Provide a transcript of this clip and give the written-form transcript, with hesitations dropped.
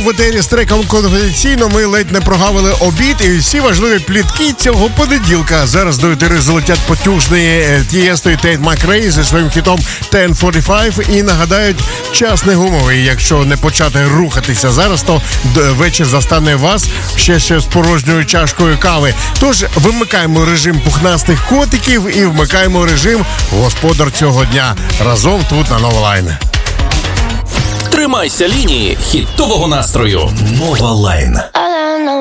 в етері з треком «Конфіденційно». Ми ледь не прогавили обід і всі важливі плітки цього понеділка. Зараз до етери залетять потужні Тієсто і Тейт Макрей зі своїм хітом 10:45 і нагадають, час не гумовий. Якщо не почати рухатися зараз, то вечір застане вас ще з порожньою чашкою кави. Тож вимикаємо режим пухнастих котиків і вмикаємо режим господар цього дня. Разом тут на Нова Лайн. Тримайся лінії хітового настрою. Нова Лайн.